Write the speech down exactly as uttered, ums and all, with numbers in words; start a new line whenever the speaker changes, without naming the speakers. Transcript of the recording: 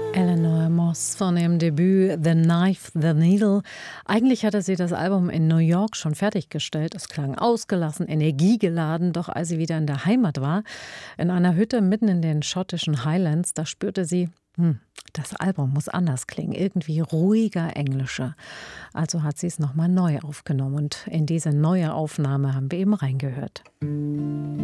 Eleanor Moss von ihrem Debüt The Knife, The Needle. Eigentlich hatte sie das Album in New York schon fertiggestellt. Es klang ausgelassen, energiegeladen. Doch als sie wieder in der Heimat war, in einer Hütte mitten in den schottischen Highlands, da spürte sie, hm, das Album muss anders klingen, irgendwie ruhiger, englischer. Also hat sie es nochmal neu aufgenommen. Und in diese neue Aufnahme haben wir eben reingehört.